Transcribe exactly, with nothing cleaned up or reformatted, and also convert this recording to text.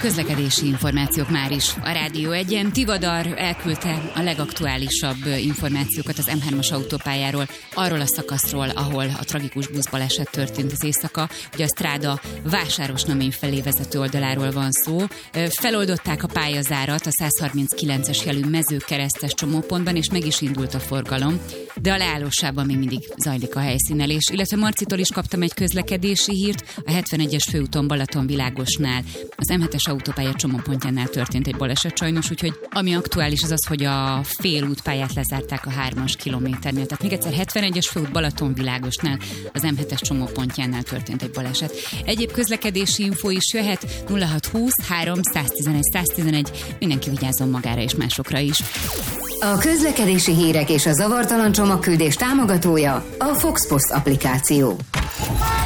Közlekedési információk már is. A Rádió egyen Tivadar elküldte a legaktuálisabb információkat az em hármas autópályáról, arról a szakaszról, ahol a tragikus buszbaleset történt az éjszaka. Ugye a Stráda Vásárosnamény felé vezető oldaláról van szó. Feloldották a pályazárat a száz harminckilences jelű Mezőkeresztes csomópontban, és meg is indult a forgalom, de a leállósában még mindig zajlik a helyszínelés. Illetve Marcitól is kaptam egy közlekedési hírt, a hetvenegyes főúton Balatonvilágosnál, az em hetes autópálya csomópontjánál történt egy baleset sajnos, úgyhogy ami aktuális az az, hogy a félútpályát lezárták a hármas kilométernél. Tehát még egyszer hetvenegyes főút Balatonvilágosnál, az em hetes csomópontjánál történt egy baleset. Egyéb közlekedési info is jöhet nulla hat húsz három száztizenegy száztizenegy, mindenki vigyázzon magára és másokra is. A közlekedési hírek és a zavartalan csomagküldés támogatója a Fox Post applikáció.